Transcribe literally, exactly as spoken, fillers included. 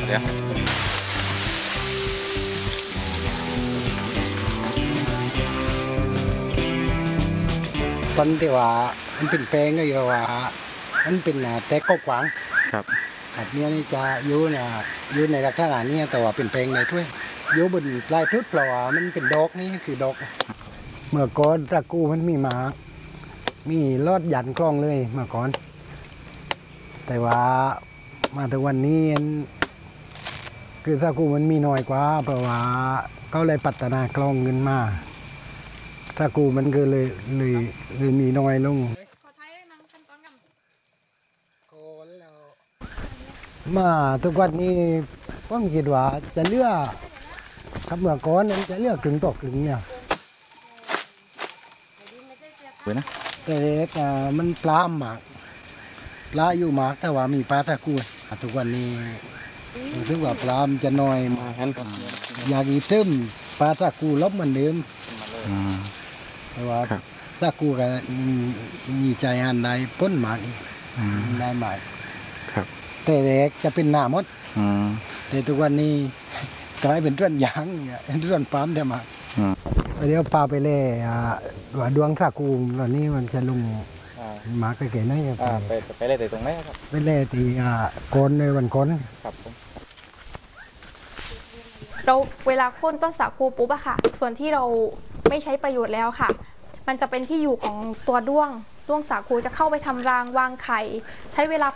เดี๋ยวตอนที่ว่ามันเป็นแปลงก็อยู่ว่ามันเป็นแตกกว้างครับครับเนี่ยนี่จะอยู่นะอยู่ในลักษณะนี้แต่ว่าเป็นแปลงในถ้วยอยู่บนปลายทุดเพราะว่ามันเป็นดอกนี่คือดอกเมื่อก่อนตะกูมันมีหมามีลอดหยันคลองเลยเมื่อก่อน แต่ว่ามาถึงวันนี้คือตะกูมันมีน้อยกว่าเพราะว่าเขาเลยพัฒนาคลองเงินมาตะกูมันก็เลยเลยเลยมีน้อยลงมาทุกวันนี้ผมคิดว่าจะเลือกครับเมื่อก่อนนั้นจะเลือกถึงตกถึงเนี่ยเว้ยนะแต่เด็กมันปลาหมากปลาอยู่หมากแต่ว่ามีปลาตะกูทุกวันนี้รู้สึกว่าปลามันจะน้อยมากอยากอีซึมปลาตะกูลบเหมือนเดิมแต่ว่าตะกูก็มีใจหันได้พ้นหมากได้หมากแต่เด็กจะเป็นหน้ามดแต่ทุกวันนี้กลายเป็นต้นยางเนี่ยต้นปาล์มได้มาเดี๋ยวปลาไปเล่ว่าดวงท่ากูตอนนี้มันจะลงมาไกลๆนั่นไปไปเล่แต่ตรงไหนครับไปเล่ที่โกนในวันโกนครับผมเราเวลาโค่นต้นสาคูปุ๊บอะค่ะส่วนที่เราไม่ใช้ประโยชน์แล้วค่ะมันจะเป็นที่อยู่ของตัวด้วงด้วงสาคูจะเข้าไปทำรังวางไข่ใช้เวลา